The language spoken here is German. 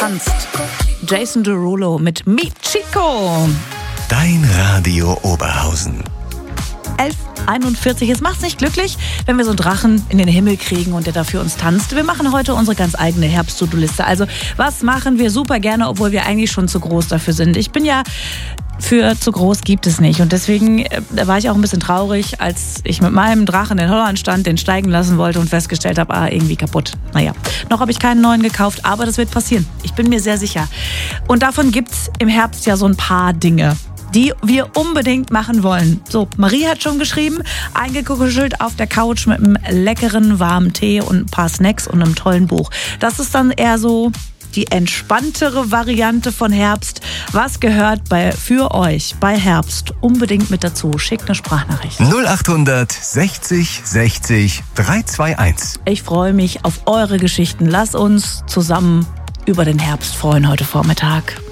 tanzt. Jason Derulo mit Mi Chico. Dein Radio Oberhausen. 11:41. Es macht's nicht glücklich, wenn wir so einen Drachen in den Himmel kriegen und der da für uns tanzt. Wir machen heute unsere ganz eigene Herbst-To-Do-Liste. Also was machen wir super gerne, obwohl wir eigentlich schon zu groß dafür sind. Ich bin ja für zu groß gibt es nicht. Und deswegen war ich auch ein bisschen traurig, als ich mit meinem Drachen in Holland stand, den steigen lassen wollte und festgestellt habe, irgendwie kaputt. Naja, noch habe ich keinen neuen gekauft, aber das wird passieren. Ich bin mir sehr sicher. Und davon gibt's im Herbst ja so ein paar Dinge, die wir unbedingt machen wollen. So, Marie hat schon geschrieben, eingekuschelt auf der Couch mit einem leckeren warmen Tee und ein paar Snacks und einem tollen Buch. Das ist dann eher so die entspanntere Variante von Herbst. Was gehört für euch bei Herbst unbedingt mit dazu? Schickt eine Sprachnachricht. 0800 60 60 321. Ich freue mich auf eure Geschichten. Lasst uns zusammen über den Herbst freuen heute Vormittag.